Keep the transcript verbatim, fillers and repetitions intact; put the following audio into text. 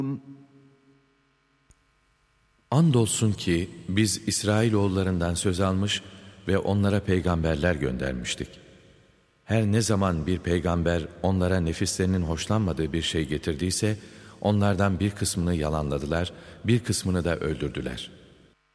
Andolsun ki biz İsrailoğullarından söz almış ve onlara peygamberler göndermiştik. Her ne zaman bir peygamber onlara nefislerinin hoşlanmadığı bir şey getirdiyse, onlardan bir kısmını yalanladılar, bir kısmını da öldürdüler.